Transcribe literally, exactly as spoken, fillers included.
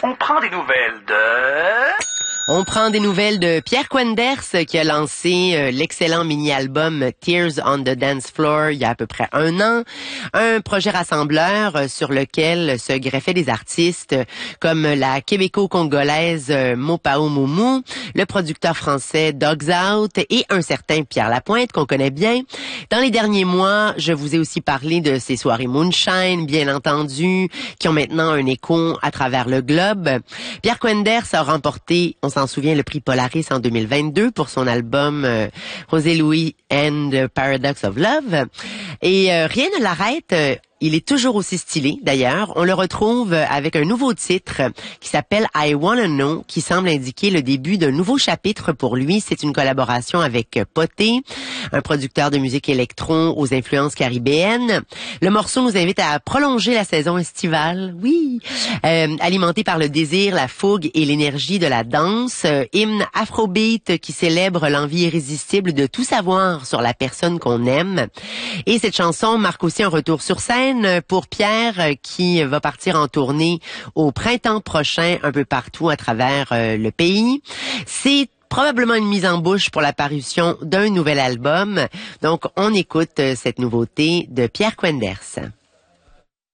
On prend des nouvelles de... On prend des nouvelles de Pierre Quenders qui a lancé euh, l'excellent mini-album Tears on the Dance Floor il y a à peu près un an. Un projet rassembleur euh, sur lequel se greffaient des artistes comme la québéco-congolaise euh, Mopao Moumou, le producteur français Dogs Out et un certain Pierre Lapointe qu'on connaît bien. Dans les derniers mois, je vous ai aussi parlé de ces soirées Moonshine, bien entendu, qui ont maintenant un écho à travers le globe. Pierre Quenders a remporté, on s'en souvient, le prix Polaris en deux mille vingt-deux pour son album euh, José Louis and the Paradox of Love. Et euh, rien ne l'arrête. Euh, Il est toujours aussi stylé, d'ailleurs. On le retrouve avec un nouveau titre qui s'appelle I Wanna Know, qui semble indiquer le début d'un nouveau chapitre pour lui. C'est une collaboration avec Poté, un producteur de musique électro aux influences caribéennes. Le morceau nous invite à prolonger la saison estivale, oui, euh, alimenté par le désir, la fougue et l'énergie de la danse. Euh, hymne afrobeat qui célèbre l'envie irrésistible de tout savoir sur la personne qu'on aime. Et cette chanson marque aussi un retour sur scène pour Pierre qui va partir en tournée au printemps prochain un peu partout à travers euh, le pays. C'est probablement une mise en bouche pour la parution d'un nouvel album. Donc on écoute cette nouveauté de Pierre Quenders.